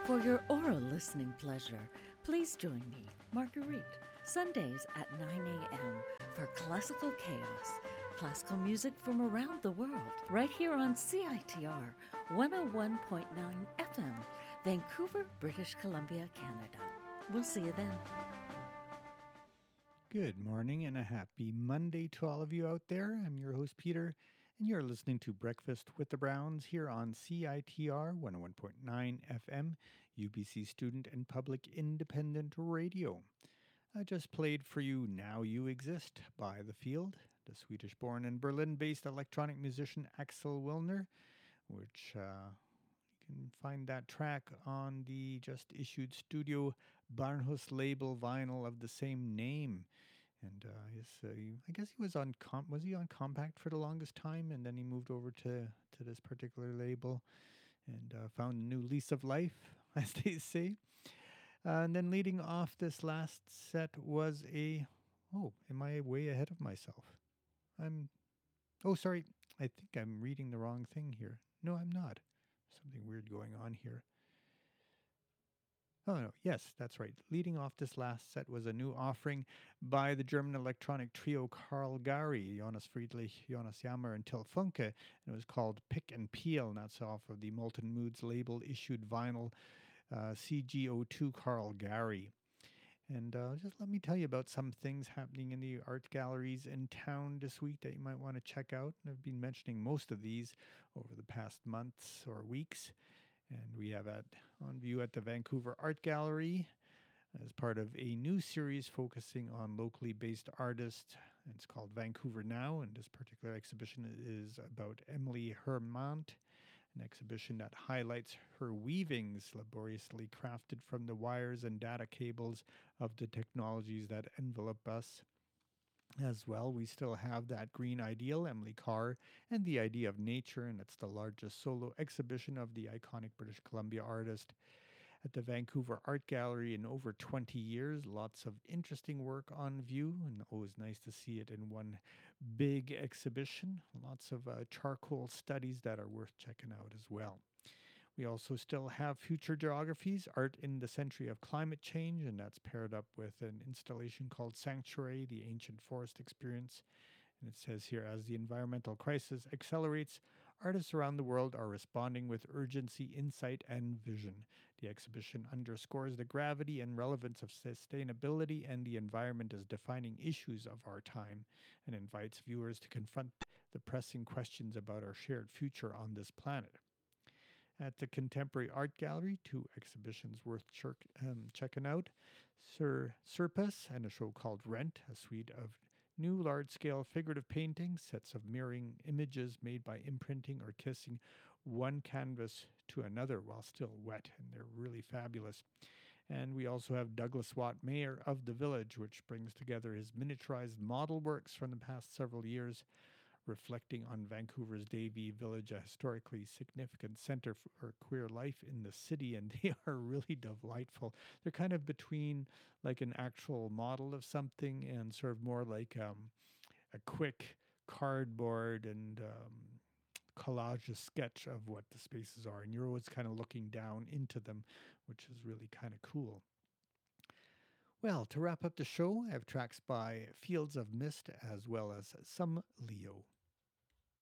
For your oral listening pleasure, please join me, Marguerite, Sundays at 9 a.m. for Classical Chaos, classical music from around the world, right here on CITR 101.9 FM, Vancouver, British Columbia, Canada. We'll see you then. Good morning and a happy Monday to all of you out there. I'm your host, Peter, and you're listening to Breakfast with the Browns here on CITR 101.9 FM, UBC Student and Public Independent Radio. I just played for you Now You Exist by The Field, the Swedish born and Berlin based electronic musician Axel Wilner, which you can find that track on the just issued Studio Barnhus label vinyl of the same name. And I guess he was on was he on Compact for the longest time, and then he moved over to this particular label and found a new lease of life, as they say. And then leading off this last set was a am I way ahead of myself? I'm sorry, I think I'm reading the wrong thing here. No, I'm not. Something weird going on here. Oh, no. Yes, that's right. Leading off this last set was a new offering by the German electronic trio Karl Gary, Jonas Friedrich, Jonas Jammer, and Till Funke. And it was called Pick and Peel, and that's off of the Molten Moods label issued vinyl CGO2 Karl Gary. And just let me tell you about some things happening in the art galleries in town this week that you might want to check out. And I've been mentioning most of these over the past months or weeks. And we have on view at the Vancouver Art Gallery as part of a new series focusing on locally based artists. It's called Vancouver Now, and this particular exhibition is about Emily Hermant, an exhibition that highlights her weavings laboriously crafted from the wires and data cables of the technologies that envelop us. As well, we still have that green ideal, Emily Carr, and the idea of nature, and it's the largest solo exhibition of the iconic British Columbia artist at the Vancouver Art Gallery in over 20 years. Lots of interesting work on view, and always nice to see it in one big exhibition. Lots of charcoal studies that are worth checking out as well. We also still have Future Geographies, Art in the Century of Climate Change, and that's paired up with an installation called Sanctuary, the Ancient Forest Experience. And it says here, as the environmental crisis accelerates, artists around the world are responding with urgency, insight, and vision. The exhibition underscores the gravity and relevance of sustainability and the environment as defining issues of our time, and invites viewers to confront the pressing questions about our shared future on this planet. At the Contemporary Art Gallery, two exhibitions worth checking out: Sir Surpus and a show called Rent, a suite of new large-scale figurative paintings, sets of mirroring images made by imprinting or kissing one canvas to another while still wet, and they're really fabulous. And we also have Douglas Watt, Mayor of the Village, which brings together his miniaturized model works from the past several years, reflecting on Vancouver's Davie Village, a historically significant center for queer life in the city, and they are really delightful. They're kind of between like an actual model of something and sort of more like a quick cardboard and collage sketch of what the spaces are, and you're always kind of looking down into them, which is really kind of cool. Well, to wrap up the show, I have tracks by Fields of Mist as well as Some Leo.